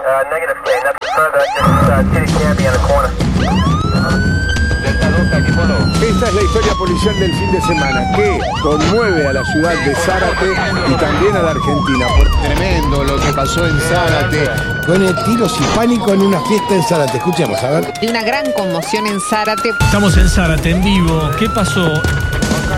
Negative, K. Nothing further. Just can't be on the corner. Esta es la historia policial del fin de semana que conmueve a la ciudad de Zárate y también a la Argentina. Tremendo lo que pasó en Zárate. Pone tiros y pánico en una fiesta en Zárate. Escuchemos, a ver. De una gran conmoción en Zárate. Estamos en Zárate, en vivo. ¿Qué pasó?